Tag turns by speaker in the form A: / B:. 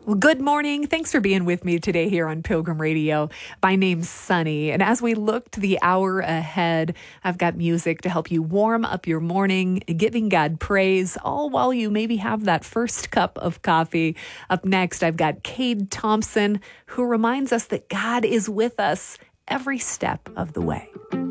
A: Well, good morning. Thanks for being with me today here on Pilgrim Radio. My name's Sunny, and as we look to the hour ahead, I've got music to help you warm up your morning, giving God praise, all while you maybe have that first cup of coffee. Up next, I've got Cade Thompson, who reminds us that God is with us every step of the way.